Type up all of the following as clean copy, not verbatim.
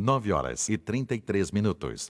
9h33.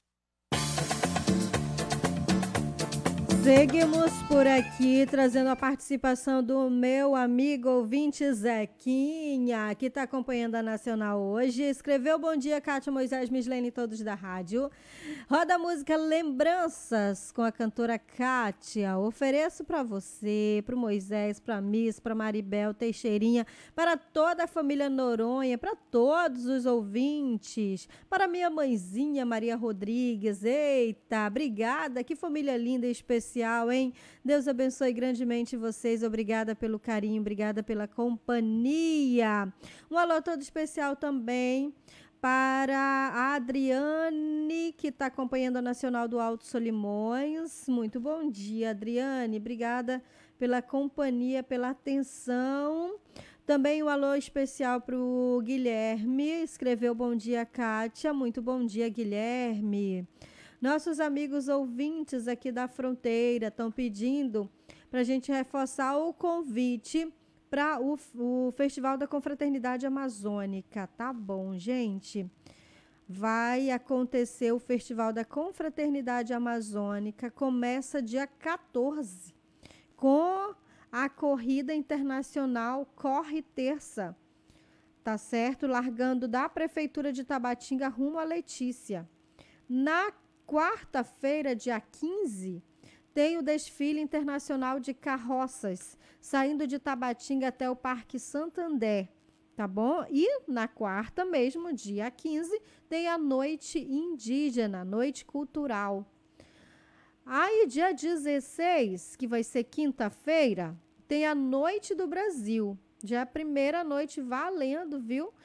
Seguimos por aqui, trazendo a participação do meu amigo ouvinte Zequinha, que está acompanhando a Nacional hoje. Escreveu: bom dia, Kátia, Moisés, Mislene e todos da rádio. Roda a música Lembranças com a cantora Kátia. Ofereço para você, para o Moisés, para a Miss, para Maribel, Teixeirinha, para toda a família Noronha, para todos os ouvintes, para minha mãezinha Maria Rodrigues. Eita, obrigada, que família linda e especial, hein? Deus abençoe grandemente vocês. Obrigada pelo carinho, obrigada pela companhia. Um alô todo especial também para a Adriane, que está acompanhando a Nacional do Alto Solimões. Muito bom dia, Adriane. Obrigada pela companhia, pela atenção. Também um alô especial para o Guilherme. Escreveu: bom dia, Kátia. Muito bom dia, Guilherme. Nossos amigos ouvintes aqui da fronteira estão pedindo para a gente reforçar o convite para o Festival da Confraternidade Amazônica. Tá bom, gente? Vai acontecer o Festival da Confraternidade Amazônica. Começa dia 14, com a corrida internacional Corre Terça. Tá certo? Largando da Prefeitura de Tabatinga rumo a Letícia. Na quarta-feira, dia 15, tem o desfile internacional de carroças, saindo de Tabatinga até o Parque Santander, tá bom? E na quarta mesmo, dia 15, tem a noite indígena, noite cultural. Aí, dia 16, que vai ser quinta-feira, tem a Noite do Brasil. Já é a primeira noite valendo, viu?